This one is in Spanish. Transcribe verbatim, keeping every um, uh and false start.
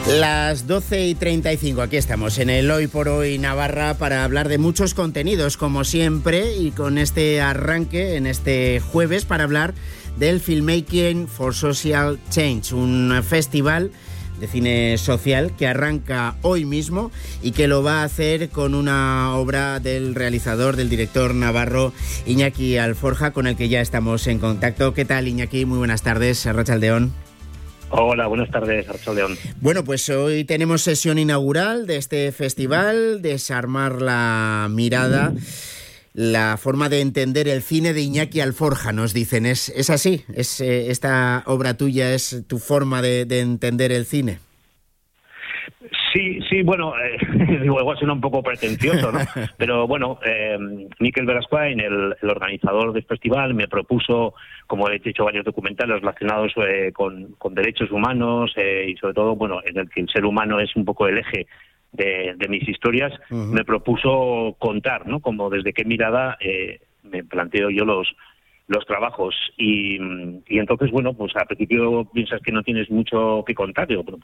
Las doce y treinta y cinco, aquí estamos en el Hoy por Hoy Navarra para hablar de muchos contenidos, como siempre, y con este arranque en este jueves para hablar del Filmmaking for Social Change, un festival de cine social que arranca hoy mismo y que lo va a hacer con una obra del realizador, del director navarro Iñaki Alforja, con el que ya estamos en contacto. ¿Qué tal, Iñaki? Muy buenas tardes, Arratsaldeon. Hola, buenas tardes, Arratsaldeon. Bueno, pues hoy tenemos sesión inaugural de este festival, Desarmar la mirada, la forma de entender el cine de Iñaki Alforja, nos dicen. ¿Es, es así? ¿Es, eh, ¿Esta obra tuya es tu forma de, de entender el cine? Sí, sí, bueno, eh, digo, igual suena un poco pretencioso, ¿no? Pero bueno, eh, Mikel Berasquain, el, el organizador del festival, me propuso, como he hecho varios documentales relacionados eh, con, con derechos humanos eh, y sobre todo, bueno, en el que el ser humano es un poco el eje de, de mis historias, uh-huh. Me propuso contar, ¿no? Como desde qué mirada eh, me planteo yo los los trabajos y, y entonces, bueno, pues al principio piensas que no tienes mucho que contar, digo, bueno,